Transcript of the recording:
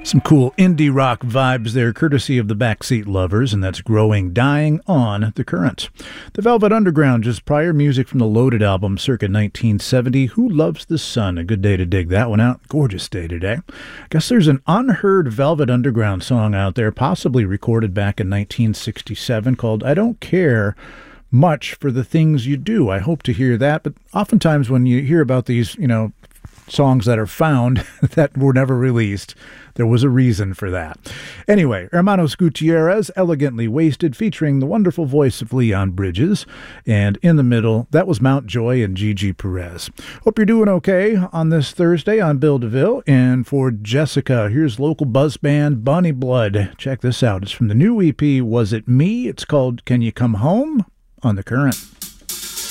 Some cool indie rock vibes there, courtesy of the Backseat Lovers, and that's Growing, Dying on The Current. The Velvet Underground, just prior music from the Loaded album circa 1970, Who Loves the Sun? A good day to dig that one out. Gorgeous day today. Guess there's an unheard Velvet Underground song out there, possibly recorded back in 1967, called I Don't Care Much for the Things You Do. I hope to hear that, but oftentimes when you hear about these, songs that are found that were never released, there was a reason for that. Anyway, Hermanos Gutierrez, Elegantly Wasted, featuring the wonderful voice of Leon Bridges. And in the middle, that was Mountjoy and Gigi Perez. Hope you're doing okay on this Thursday. I'm Bill DeVille. And for Jessica, here's local buzz band Bonnie Blood. Check this out. It's from the new EP, Was It Me? It's called Can You Come Home? On The Current.